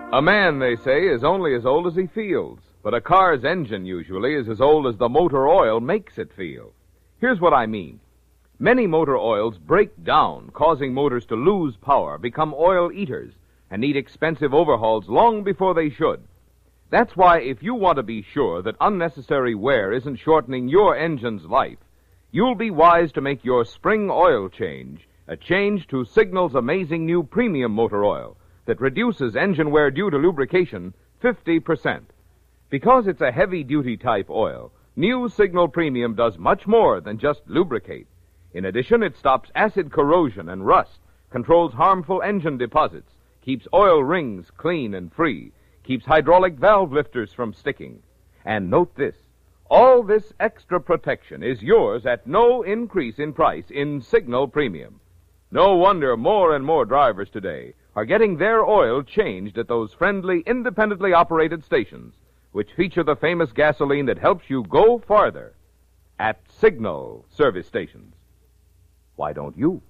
A man, they say, is only as old as he feels, but a car's engine usually is as old as the motor oil makes it feel. Here's what I mean. Many motor oils break down, causing motors to lose power, become oil eaters, and need expensive overhauls long before they should. That's why if you want to be sure that unnecessary wear isn't shortening your engine's life, you'll be wise to make your spring oil change a change to Signal's amazing new premium motor oil that reduces engine wear due to lubrication 50%. Because it's a heavy-duty type oil, new Signal Premium does much more than just lubricate. In addition, it stops acid corrosion and rust, controls harmful engine deposits, keeps oil rings clean and free, keeps hydraulic valve lifters from sticking. And note this, all this extra protection is yours at no increase in price in Signal Premium. No wonder more and more drivers today are getting their oil changed at those friendly, independently operated stations, which feature the famous gasoline that helps you go farther at Signal service stations. Why don't you?